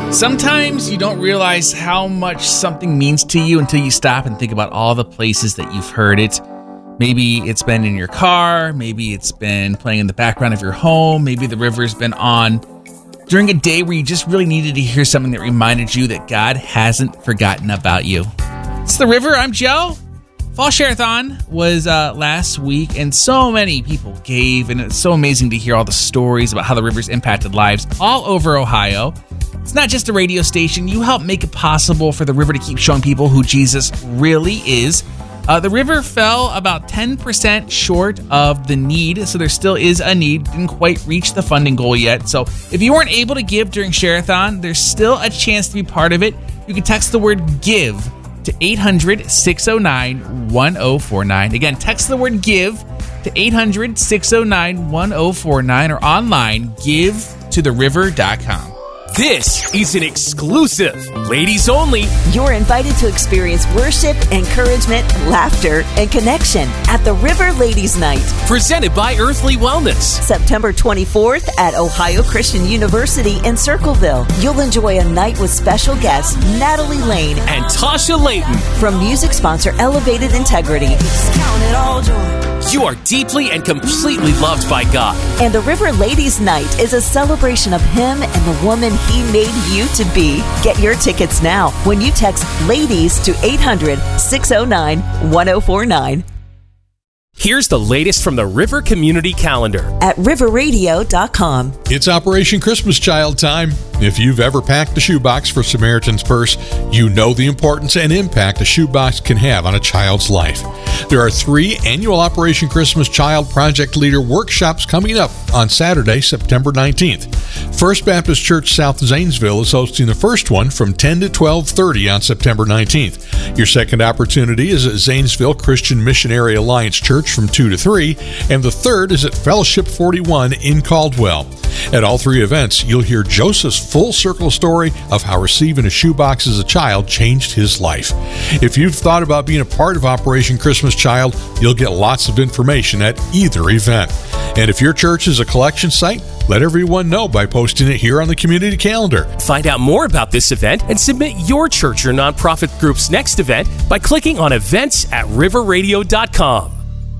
Sometimes you don't realize how much something means to you until you stop and think about all the places that you've heard it. Maybe it's been in your car, maybe it's been playing in the background of your home, maybe the river's been on during a day where you just really needed to hear something that reminded you that God hasn't forgotten about you. It's The River, I'm Joe. Fall Share-a-thon was last week, and so many people gave, and it's so amazing to hear all the stories about how the river's impacted lives all over Ohio. It's not just a radio station. You help make it possible for the river to keep showing people who Jesus really is. The river fell about 10% short of the need, so there still is a need. Didn't quite reach the funding goal yet. So if you weren't able to give during Share-a-thon, there's still a chance to be part of it. You can text the word GIVE to 800-609-1049. Again, text the word GIVE to 800-609-1049 or online, givetotheriver.com. This is an exclusive, ladies only. You're invited to experience worship, encouragement, laughter, and connection at the River Ladies Night. Presented by Earthly Wellness. September 24th at Ohio Christian University in Circleville. You'll enjoy a night with special guests Natalie Lane and Tasha Layton. From music sponsor Elevated Integrity. Count it all joy. You are deeply and completely loved by God. And the River Ladies Night is a celebration of Him and the woman He made you to be. Get your tickets now when you text LADIES to 800-609-1049. Here's the latest from the River Community Calendar at riverradio.com. It's Operation Christmas Child time. If you've ever packed a shoebox for Samaritan's Purse, you know the importance and impact a shoebox can have on a child's life. There are 3 annual Operation Christmas Child Project Leader workshops coming up on Saturday, September 19th. First Baptist Church South Zanesville is hosting the first one from 10 to 12:30 on September 19th. Your second opportunity is at Zanesville Christian Missionary Alliance Church from 2 to 3, and the third is at Fellowship 41 in Caldwell. At all 3 events, you'll hear Joseph's full circle story of how receiving a shoebox as a child changed his life. If you've thought about being a part of Operation Christmas Child, you'll get lots of information at either event. And if your church is a collection site, let everyone know by posting it here on the community calendar. Find out more about this event and submit your church or nonprofit group's next event by clicking on events at riverradio.com.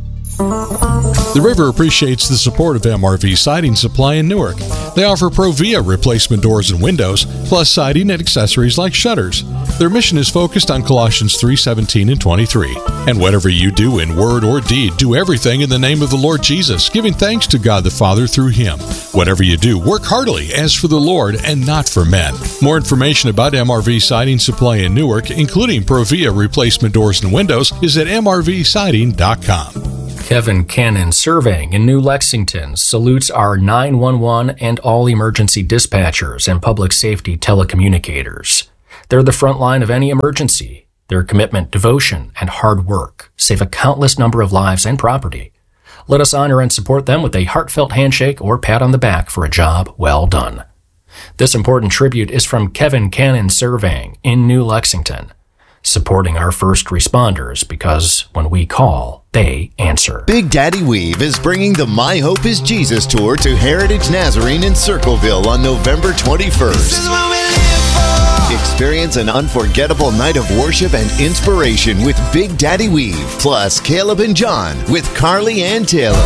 The River appreciates the support of MRV Siding Supply in Newark. They offer Provia replacement doors and windows, plus siding and accessories like shutters. Their mission is focused on Colossians 3:17 and 23. And whatever you do in word or deed, do everything in the name of the Lord Jesus, giving thanks to God the Father through Him. Whatever you do, work heartily as for the Lord and not for men. More information about MRV Siding Supply in Newark, including Provia replacement doors and windows, is at mrvsiding.com. Kevin Cannon Surveying in New Lexington salutes our 911 and all emergency dispatchers and public safety telecommunicators. They're the front line of any emergency. Their commitment, devotion, and hard work save a countless number of lives and property. Let us honor and support them with a heartfelt handshake or pat on the back for a job well done. This important tribute is from Kevin Cannon Surveying in New Lexington, supporting our first responders because when we call, they answer. Big Daddy Weave is bringing the My Hope is Jesus tour to Heritage Nazarene in Circleville on November 21st. Experience an unforgettable night of worship and inspiration with Big Daddy Weave, plus Caleb and John with Carly Ann Taylor.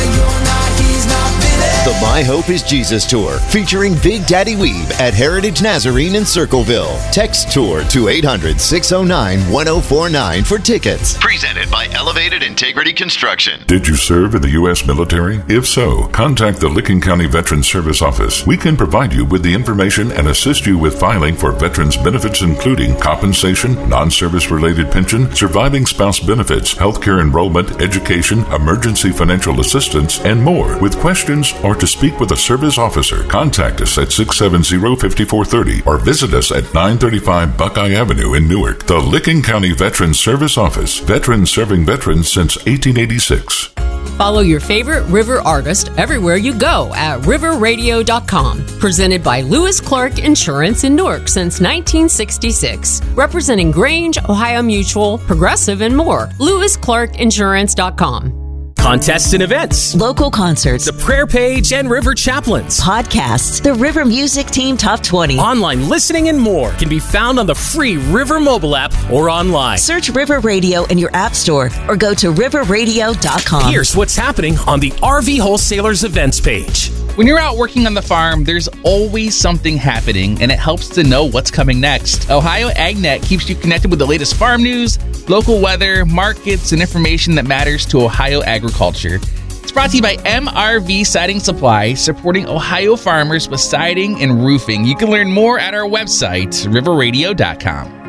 The My Hope is Jesus Tour, featuring Big Daddy Weave at Heritage Nazarene in Circleville. Text tour to 800-609-1049 for tickets. Presented by Elevated Integrity Construction. Did you serve in the U.S. military? If so, contact the Licking County Veterans Service Office. We can provide you with the information and assist you with filing for veterans benefits, including compensation, non-service related pension, surviving spouse benefits, healthcare enrollment, education, emergency financial assistance, and more. With questions or to speak with a service officer, contact us at 670-5430 or visit us at 935 Buckeye Avenue in Newark. The Licking County Veterans Service Office. Veterans serving veterans since 1886. Follow your favorite River artist everywhere you go at riverradio.com. Presented by Lewis Clark Insurance in Newark since 1966. Representing Grange, Ohio Mutual, Progressive, and more. LewisClarkInsurance.com. contests and events, local concerts, the prayer page and River Chaplains, podcasts, the River Music Team Top 20, online listening, and more can be found on the free River mobile app or online. Search River Radio in your app store or go to riverradio.com. Here's what's happening on the RV Wholesalers events page. When you're out working on the farm, there's always something happening, and it helps to know what's coming next. Ohio AgNet keeps you connected with the latest farm news, local weather, markets, and information that matters to Ohio agriculture. It's brought to you by MRV Siding Supply, supporting Ohio farmers with siding and roofing. You can learn more at our website, riverradio.com.